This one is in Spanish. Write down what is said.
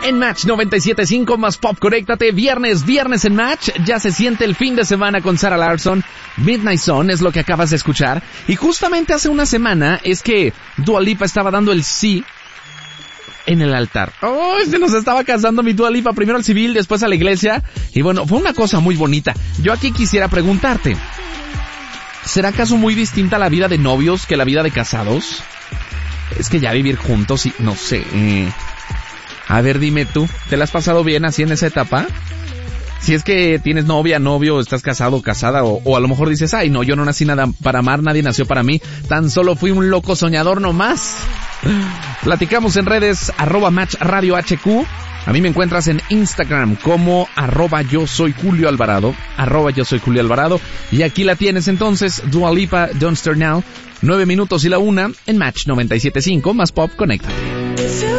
en Match 97.5 más Pop. Conéctate, viernes en Match. Ya se siente el fin de semana con Sarah Larsson. Midnight Sun es lo que acabas de escuchar. Y justamente hace una semana es que Dua Lipa estaba dando el sí en el altar. Oh, se nos estaba casando mi Dua Lipa, primero al civil, después a la iglesia. Y bueno, fue una cosa muy bonita. Yo aquí quisiera preguntarte, ¿será acaso muy distinta la vida de novios que la vida de casados? Es que ya vivir juntos y no sé. A ver, dime tú, ¿te la has pasado bien así en esa etapa? Si es que tienes novia, novio, estás casado o casada, o a lo mejor dices, ay no, yo no nací nada para amar, nadie nació para mí, tan solo fui un loco soñador nomás. Platicamos en redes, @MatchRadioHQ. A mí me encuentras en Instagram como @yo soy Julio Alvarado, y aquí la tienes entonces, Dua Lipa, Don't Start Now, 9 minutos y la 1 en Match 97.5 más Pop. Conéctate.